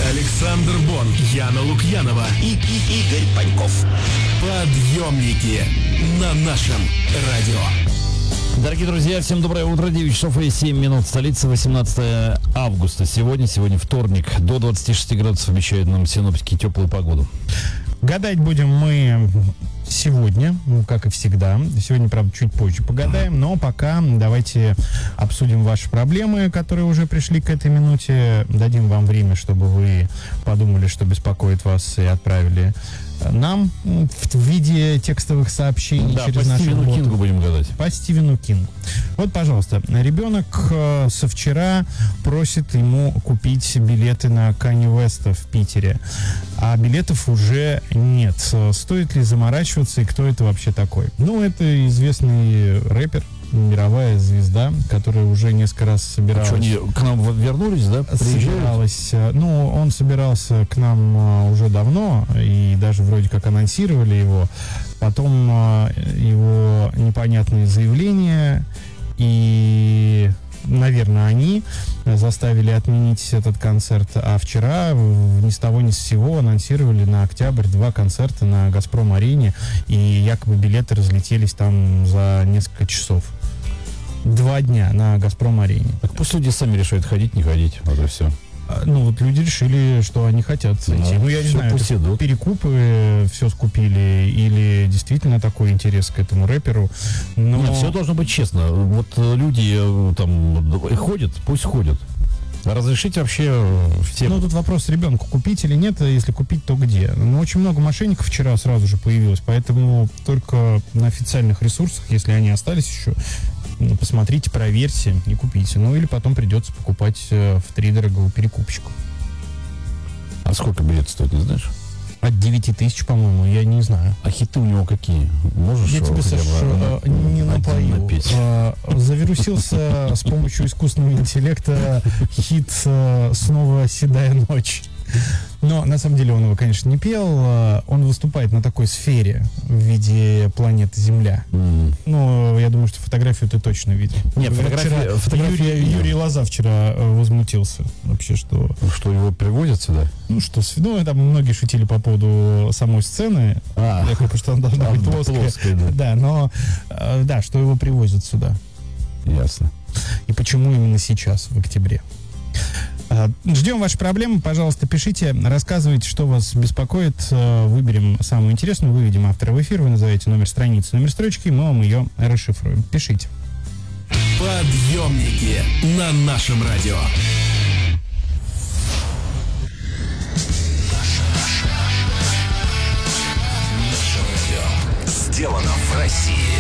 Александр Бон, Яна Лукьянова и Игорь Паньков. Подъемники на нашем радио. Дорогие друзья, всем доброе утро. 9 часов и 7 минут. Столица, 18 августа. Сегодня вторник. До 26 градусов обещают нам синоптики теплую погоду. Гадать будем мы сегодня, как и всегда. Сегодня, правда, чуть позже погадаем, но пока давайте обсудим ваши проблемы, которые уже пришли к этой минуте. Дадим вам время, чтобы вы подумали, что беспокоит вас, и отправили нам в виде текстовых сообщений через нашу Стивену боту. Кингу будем гадать. По Стивену Кингу. Вот, пожалуйста, ребенок со вчера просит ему купить билеты на Канье Уэста в Питере, а билетов уже нет. Стоит ли заморачиваться, и кто это вообще такой? Ну, это известный рэпер, мировая звезда, которая уже несколько раз собиралась. Что, они к нам вернулись, да? Собиралась. Ну, он собирался к нам уже давно, и даже вроде как анонсировали его. Потом его непонятные заявления, и, наверное, они заставили отменить этот концерт. А вчера ни с того ни с сего анонсировали на октябрь 2 концерта на «Газпром-арене», и якобы билеты разлетелись там за несколько часов. 2 дня на «Газпром-арене». Так пусть люди сами решают, ходить, не ходить. Вот и все. Ну, вот люди решили, что они хотят зайти. Ну, я не знаю, пусть идут. Перекупы все скупили, или действительно такой интерес к этому рэперу. Но... Нет, все должно быть честно. Вот люди там ходят, пусть ходят. Разрешить вообще всем. Ну, тут вопрос ребенку, купить или нет, а если купить, то где? Ну, очень много мошенников вчера сразу же появилось, поэтому только на официальных ресурсах, если они остались еще, посмотрите, проверьте и купите. Ну, или потом придется покупать втридорого у перекупщика. А сколько билет стоит, не знаешь? От 9 тысяч, по-моему, я не знаю. А хиты у него какие? Можешь Я тебе, Саш, не напою. напеть? Завирусился с помощью искусственного интеллекта хит «Снова седая ночь». Но на самом деле он его, конечно, не пел. Он выступает на такой сфере в виде планеты Земля. Ну, я думаю, что фотографию ты точно видел. Нет, фотография Юрий Лоза вчера возмутился вообще, что... Что его привозят сюда? Ну, что... Ну, там многие шутили по поводу самой сцены. Якобы, что она должна быть плоская. Да, но... Да, что его привозят сюда. Ясно. И почему именно сейчас, в октябре. Ждем ваши проблемы, пожалуйста, пишите, рассказывайте, что вас беспокоит. Выберем самую интересную, выведем автора в эфир, вы назовете номер страницы, номер строчки, мы вам ее расшифруем. Пишите. Подъемники на нашем радио. Наше радио. Сделано в России.